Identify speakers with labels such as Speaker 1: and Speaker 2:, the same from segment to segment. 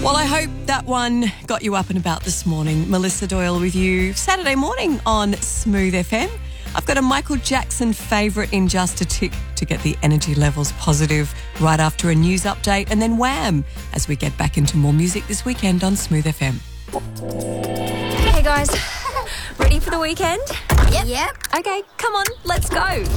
Speaker 1: Well, I hope that one got you up and about this morning. Melissa Doyle with you Saturday morning on Smooth FM. I've got a Michael Jackson favourite in just a tick to get the energy levels positive right after a news update, and then wham as we get back into more music this weekend on Smooth FM.
Speaker 2: Hey guys, ready for the weekend?
Speaker 3: Yep.
Speaker 2: Okay, come on, let's go.
Speaker 3: Yay!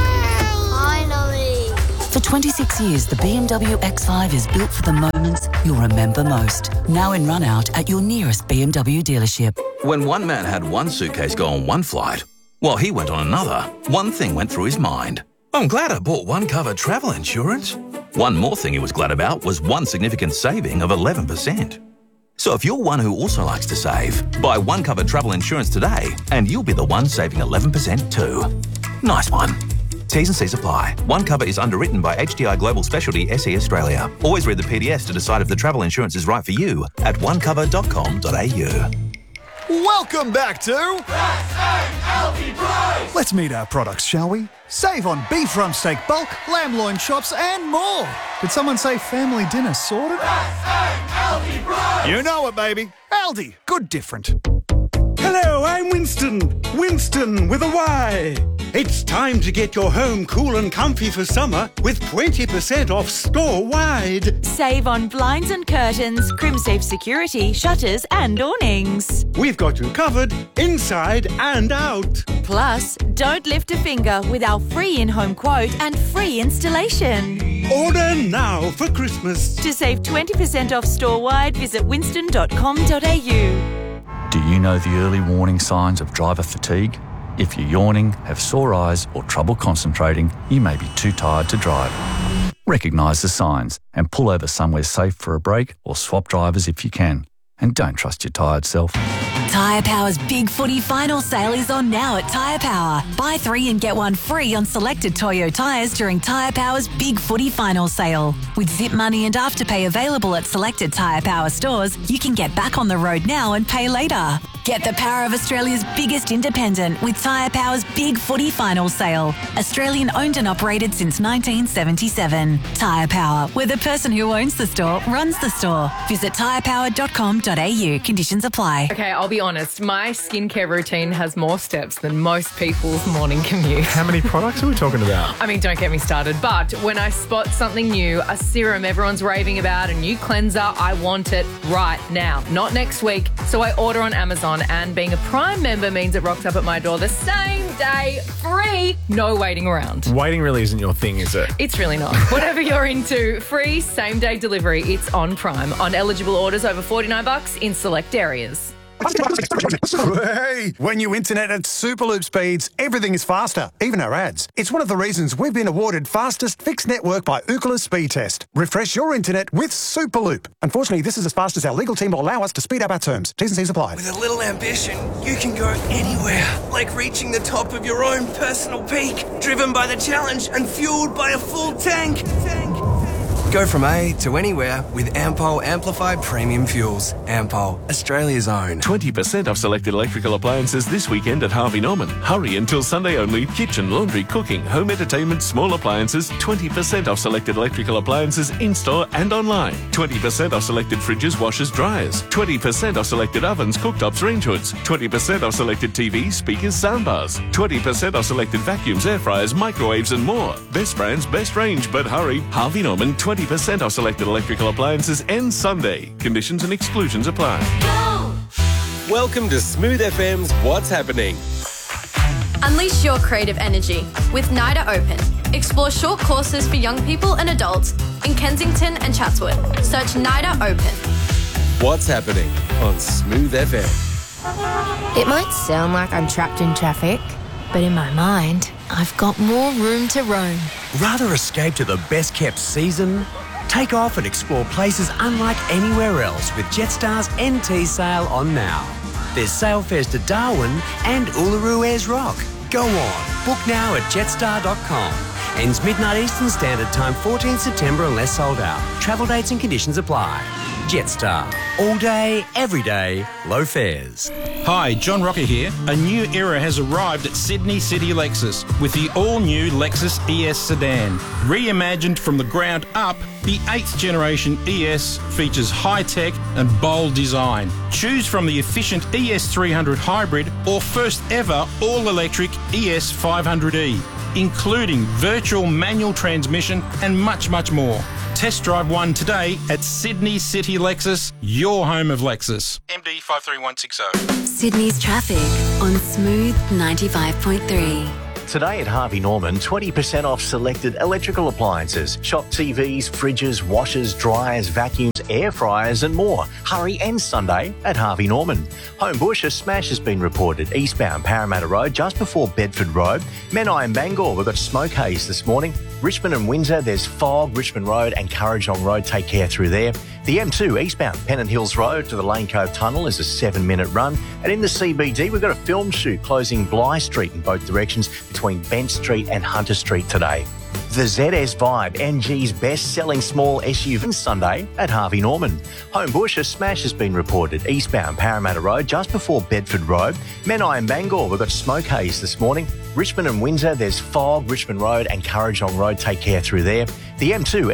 Speaker 3: Finally.
Speaker 4: For 26 years, the BMW X5 is built for the moments you'll remember most. Now in run-out at your nearest BMW dealership.
Speaker 5: When one man had one suitcase go on one flight, while he went on another, one thing went through his mind. I'm glad I bought one cover travel insurance. One more thing he was glad about was one significant saving of 11%. So if you're one who also likes to save, buy one cover travel insurance today and you'll be the one saving 11% too. Nice one. T's and C's apply. One cover is underwritten by HDI Global Specialty SE Australia. Always read the PDS to decide if the travel insurance is right for you at onecover.com.au.
Speaker 6: Welcome back to
Speaker 7: Healthy Price!
Speaker 6: Let's meet our products, shall we? Save on beef rump steak bulk, lamb loin chops and more. Did someone say family dinner sorted?
Speaker 7: Healthy Price!
Speaker 6: You know it, baby. Aldi. Good different.
Speaker 8: Hello, I'm Winston. Winston with a Y. It's time to get your home cool and comfy for summer with 20% off store-wide.
Speaker 9: Save on blinds and curtains, CrimSafe security, shutters and awnings.
Speaker 8: We've got you covered inside and out.
Speaker 9: Plus, don't lift a finger with our free in-home quote and free installation.
Speaker 8: Order now for Christmas.
Speaker 9: To save 20% off store-wide, visit winston.com.au.
Speaker 10: Do you know the early warning signs of driver fatigue? If you're yawning, have sore eyes or trouble concentrating, you may be too tired to drive. Recognise the signs and pull over somewhere safe for a break or swap drivers if you can. And don't trust your tired self.
Speaker 4: Tyre Power's Big Footy Final Sale is on now at Tyre Power. Buy 3 and get 1 free on selected Toyo tyres during Tyre Power's Big Footy Final Sale. With Zip Money and Afterpay available at selected Tyre Power stores, you can get back on the road now and pay later. Get the power of Australia's biggest independent with Tyre Power's Big Footy Final Sale. Australian owned and operated since 1977. Tyre Power, where the person who owns the store runs the store. Visit tyrepower.com.au. Conditions apply.
Speaker 11: Okay, I'll be honest. My skincare routine has more steps than most people's morning commute.
Speaker 12: How many products are we talking about?
Speaker 11: I mean, don't get me started. But when I spot something new, a serum everyone's raving about, a new cleanser, I want it right now, not next week. So I order on Amazon, and being a Prime member means it rocks up at my door the same day, free, no waiting around.
Speaker 12: Waiting really isn't your thing, is it?
Speaker 11: It's really not. Whatever you're into, free same-day delivery. It's on Prime. On eligible orders over $49 in select areas.
Speaker 13: Hey, when you internet at Superloop speeds, everything is faster, even our ads. It's one of the reasons we've been awarded fastest fixed network by Ookla Speed Test. Refresh your internet with Superloop. Unfortunately, this is as fast as our legal team will allow us to speed up our terms. T's and C's apply.
Speaker 14: With a little ambition, you can go anywhere, like reaching the top of your own personal peak, driven by the challenge and fueled by a full tank. Go from A to anywhere with Ampol Amplified Premium Fuels. Ampol, Australia's own.
Speaker 15: 20% off selected electrical appliances this weekend at Harvey Norman. Hurry until Sunday only. Kitchen, laundry, cooking, home entertainment, small appliances. 20% off selected electrical appliances in-store and online. 20% off selected fridges, washers, dryers. 20% off selected ovens, cooktops, range hoods. 20% off selected TVs, speakers, soundbars. 20% off selected vacuums, air fryers, microwaves and more. Best brands, best range, but hurry. Harvey Norman, 20% off selected electrical appliances ends Sunday. Conditions and exclusions apply.
Speaker 16: Welcome to Smooth FM's What's Happening.
Speaker 17: Unleash your creative energy with NIDA Open. Explore short courses for young people and adults in Kensington and Chatswood. Search NIDA Open.
Speaker 16: What's Happening on Smooth FM.
Speaker 18: It might sound like I'm trapped in traffic, but in my mind, I've got more room to roam.
Speaker 19: Rather escape to the best-kept season? Take off and explore places unlike anywhere else with Jetstar's NT sale on now. There's sale fares to Darwin and Uluru Ayers Rock. Go on, book now at jetstar.com. Ends midnight Eastern Standard Time, 14th September unless sold out. Travel dates and conditions apply. Jetstar. All day, every day, low fares.
Speaker 3: Hi, John Rocker here. A new era has arrived at Sydney City Lexus with the all-new Lexus ES sedan. Reimagined from the ground up, the 8th generation ES features high-tech and bold design. Choose from the efficient ES300 hybrid or first ever all-electric ES 500e, including virtual manual transmission and much, much more. Test drive one today at Sydney City Lexus, your home of Lexus. MD 53160.
Speaker 4: Sydney's traffic on Smooth 95.3.
Speaker 20: Today at Harvey Norman, 20% off selected electrical appliances. Shop TVs, fridges, washers, dryers, vacuums, air fryers and more. Hurry and Sunday at Harvey Norman. Homebush, a smash has been reported eastbound Parramatta Road just before Bedford Road. Menai and Bangor, we've got smoke haze this morning. Richmond and Windsor, there's fog. Richmond Road and Currajong Road, take care through there. The M2 eastbound Pennant Hills Road to the Lane Cove Tunnel is a 7-minute run. And in the CBD, we've got a film shoot closing Bligh Street in both directions between Bent Street and Hunter Street today. The ZS Vibe, NG's best-selling small SUV, Sunday at Harvey Norman. Homebush, a smash has been reported eastbound Parramatta Road just before Bedford Road. Menai and Bangor, we've got smoke haze this morning. Richmond and Windsor, there's fog. Richmond Road and Currajong Road, take care through there. The M2